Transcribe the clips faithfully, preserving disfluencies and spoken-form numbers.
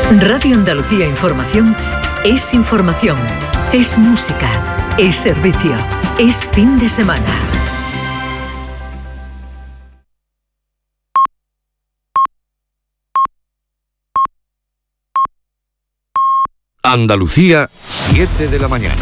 Radio Andalucía Información es información, es música, es servicio, es fin de semana. Andalucía, siete de la mañana.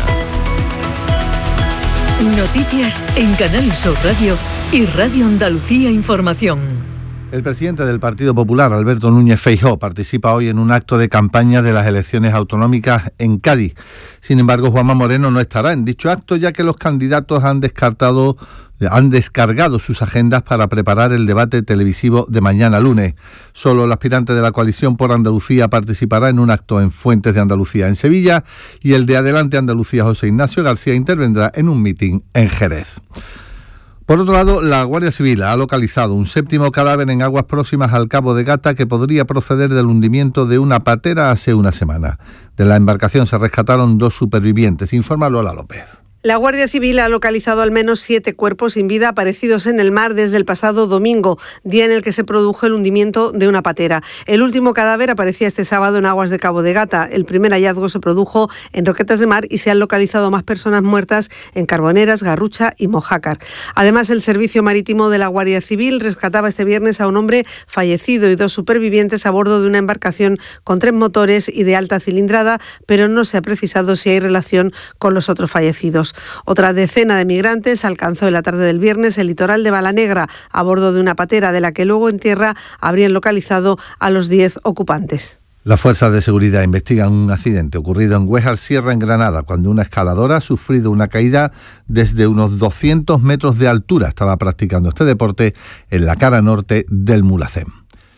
Noticias en Canal Sur Radio y Radio Andalucía Información. El presidente del Partido Popular, Alberto Núñez Feijóo, participa hoy en un acto de campaña de las elecciones autonómicas en Cádiz. Sin embargo, Juanma Moreno no estará en dicho acto, ya que los candidatos han descartado, han descargado sus agendas para preparar el debate televisivo de mañana lunes. Solo el aspirante de la coalición por Andalucía participará en un acto en Fuentes de Andalucía en Sevilla y el de Adelante Andalucía José Ignacio García intervendrá en un mitin en Jerez. Por otro lado, la Guardia Civil ha localizado un séptimo cadáver en aguas próximas al Cabo de Gata que podría proceder del hundimiento de una patera hace una semana. De la embarcación se rescataron dos supervivientes, informa Lola López. La Guardia Civil ha localizado al menos siete cuerpos sin vida aparecidos en el mar desde el pasado domingo, día en el que se produjo el hundimiento de una patera. El último cadáver aparecía este sábado en aguas de Cabo de Gata. El primer hallazgo se produjo en Roquetas de Mar y se han localizado más personas muertas en Carboneras, Garrucha y Mojácar. Además, el Servicio Marítimo de la Guardia Civil rescataba este viernes a un hombre fallecido y dos supervivientes a bordo de una embarcación con tres motores y de alta cilindrada, pero no se ha precisado si hay relación con los otros fallecidos. Otra decena de migrantes alcanzó en la tarde del viernes el litoral de Balanegra a bordo de una patera de la que luego en tierra habrían localizado a los diez ocupantes. Las fuerzas de seguridad investigan un accidente ocurrido en Güéjar Sierra, en Granada, cuando una escaladora ha sufrido una caída desde unos doscientos metros de altura. Estaba practicando este deporte en la cara norte del Mulhacén.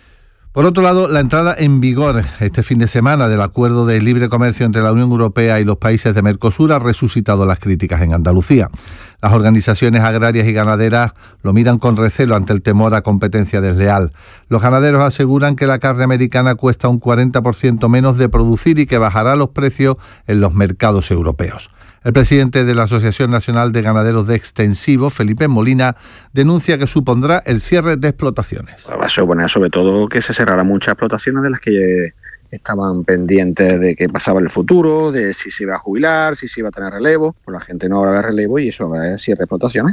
Por otro lado, la entrada en vigor este fin de semana del acuerdo de libre comercio entre la Unión Europea y los países de Mercosur ha resucitado las críticas en Andalucía. Las organizaciones agrarias y ganaderas lo miran con recelo ante el temor a competencia desleal. Los ganaderos aseguran que la carne americana cuesta un cuarenta por ciento menos de producir y que bajará los precios en los mercados europeos. El presidente de la Asociación Nacional de Ganaderos de Extensivo, Felipe Molina, denuncia que supondrá el cierre de explotaciones. Va a suponer sobre todo que se cerrarán muchas explotaciones de las que estaban pendientes de qué pasaba en el futuro, de si se iba a jubilar, si se iba a tener relevo. Pues la gente no habrá relevo y eso va a cierre de explotaciones.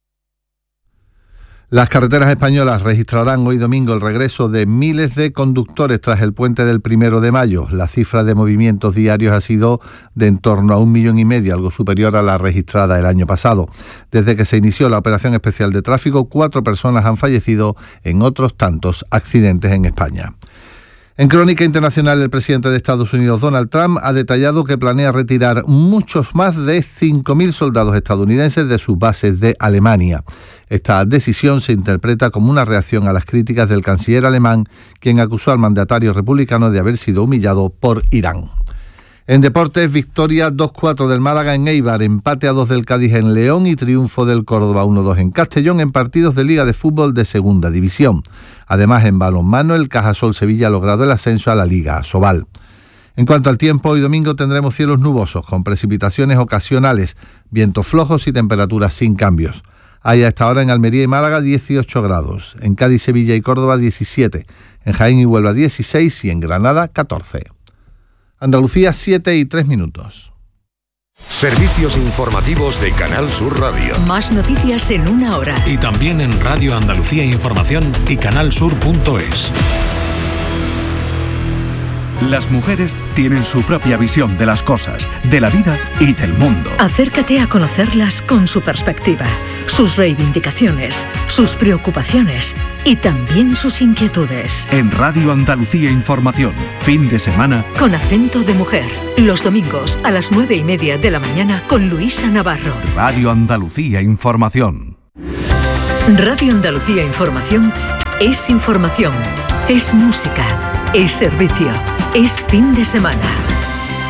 Las carreteras españolas registrarán hoy domingo el regreso de miles de conductores tras el puente del primero de mayo. La cifra de movimientos diarios ha sido de en torno a un millón y medio, algo superior a la registrada el año pasado. Desde que se inició la operación especial de tráfico, cuatro personas han fallecido en otros tantos accidentes en España. En Crónica Internacional, el presidente de Estados Unidos, Donald Trump, ha detallado que planea retirar muchos más de cinco mil soldados estadounidenses de sus bases de Alemania. Esta decisión se interpreta como una reacción a las críticas del canciller alemán, quien acusó al mandatario republicano de haber sido humillado por Irán. En deportes, victoria dos cuatro del Málaga en Eibar, empate a dos del Cádiz en León y triunfo del Córdoba uno dos en Castellón en partidos de Liga de Fútbol de Segunda División. Además, en balonmano, el Cajasol Sevilla ha logrado el ascenso a la Liga Asobal. En cuanto al tiempo, hoy domingo tendremos cielos nubosos, con precipitaciones ocasionales, vientos flojos y temperaturas sin cambios. Hay a esta hora en Almería y Málaga dieciocho grados, en Cádiz, Sevilla y Córdoba diecisiete, en Jaén y Huelva dieciséis y en Granada catorce. Andalucía, siete y tres minutos. Servicios informativos de Canal Sur Radio. Más noticias en una hora. Y también en Radio Andalucía Información y canalsur punto es. Las mujeres tienen su propia visión de las cosas, de la vida y del mundo. Acércate a conocerlas con su perspectiva, sus reivindicaciones, sus preocupaciones y también sus inquietudes. En Radio Andalucía Información, fin de semana, con acento de mujer, los domingos a las nueve y media de la mañana con Luisa Navarro. Radio Andalucía Información. Radio Andalucía Información es información, es música, es servicio, es fin de semana.